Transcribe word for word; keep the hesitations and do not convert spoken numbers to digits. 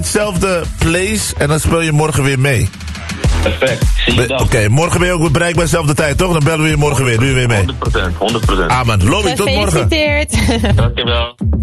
hetzelfde place en dan speel je morgen weer mee. Perfect. Zie je dan. Oké, okay, morgen ben je ook bereikbaar dezelfde tijd, toch? Dan bellen we je morgen weer. Doe je weer mee. honderd procent, honderd procent. Ah man, Lobby, tot morgen. Gefeliciteerd. Dankjewel.